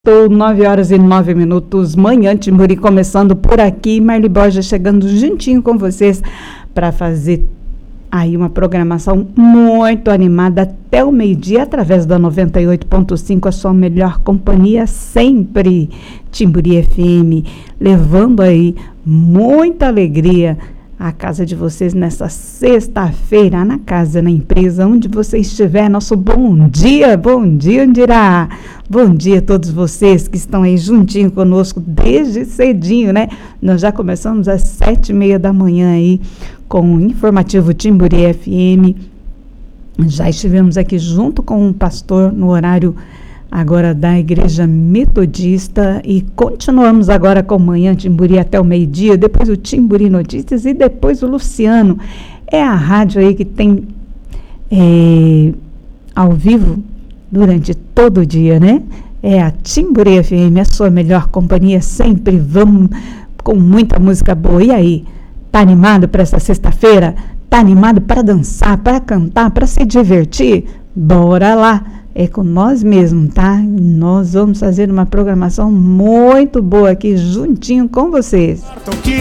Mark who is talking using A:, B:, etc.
A: 9 horas e 9 minutos, Manhã Timburi começando por aqui, Marli Borges chegando juntinho com vocês para fazer aí uma programação muito animada até o meio-dia, através da 98.5, a sua melhor companhia sempre, Timburi FM, levando aí muita alegria à casa de vocês nessa sexta-feira, na casa, na empresa, onde você estiver. Nosso bom dia, Andirá. Bom dia a todos vocês que estão aí juntinho conosco desde cedinho, né? Nós já começamos às 7h30 da manhã aí com o informativo Timburi FM. Já estivemos aqui junto com o pastor no horário agora da Igreja Metodista e continuamos agora com o Manhã Timburi até o meio-dia, depois o Timburi Notícias e depois o Luciano. É a rádio aí que tem ao vivo durante todo o dia, né? É a Timburi FM, a sua melhor companhia sempre. Vamos com muita música boa. E aí, tá animado para essa sexta-feira? Tá animado para dançar, para cantar, para se divertir? Bora lá! É com nós mesmos, tá? Nós vamos fazer uma programação muito boa aqui juntinho com vocês.